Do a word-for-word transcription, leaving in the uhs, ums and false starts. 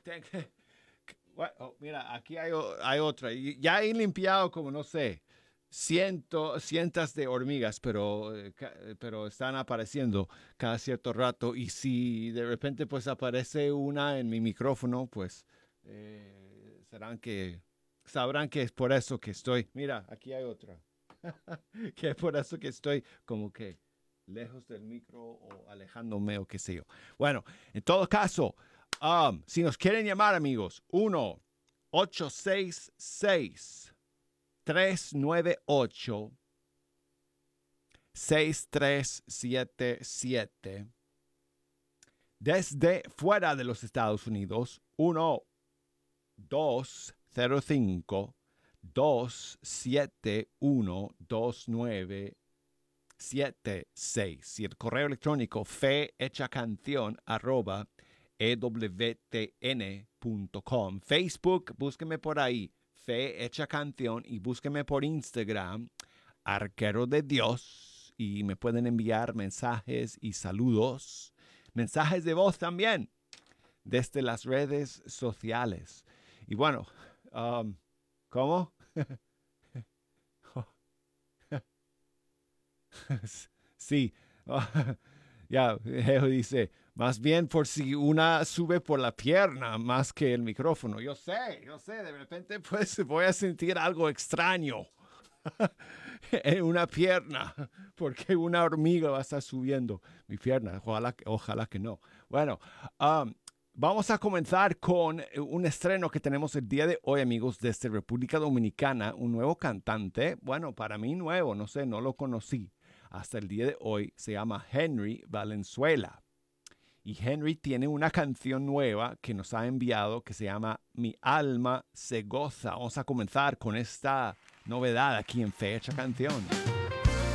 ten- Bueno, oh, mira, aquí hay, o- hay otra. Y ya he limpiado como, no sé, ciento, cientos de hormigas, pero, eh, ca- eh, pero están apareciendo cada cierto rato. Y si de repente pues aparece una en mi micrófono, pues eh, serán que, sabrán que es por eso que estoy. Mira, aquí hay otra. Que es por eso que estoy como que lejos del micro o alejándome o qué sé yo. Bueno, en todo caso, um, si nos quieren llamar, amigos, uno ocho seis seis tres nueve ocho seis tres siete siete. Desde fuera de los Estados Unidos, uno dos cero cinco dos siete uno dos nueve siete seis. Y el correo electrónico fe hecha canción arroba ewtn punto com. Facebook, búsqueme por ahí, Fe Hecha Canción, y búsqueme por Instagram, Arquero de Dios, y me pueden enviar mensajes y saludos, mensajes de voz también, desde las redes sociales. Y bueno, um, ¿cómo? Sí, ya, Geo dice, más bien por si una sube por la pierna más que el micrófono. Yo sé, yo sé, de repente pues voy a sentir algo extraño en una pierna, porque una hormiga va a estar subiendo mi pierna. Ojalá, ojalá que no. Bueno, um, vamos a comenzar con un estreno que tenemos el día de hoy, amigos, desde República Dominicana, un nuevo cantante, bueno, para mí nuevo, no sé, no lo conocí hasta el día de hoy, se llama Henry Valenzuela. Y Henry tiene una canción nueva que nos ha enviado que se llama Mi alma se goza. Vamos a comenzar con esta novedad aquí en Fecha Canción.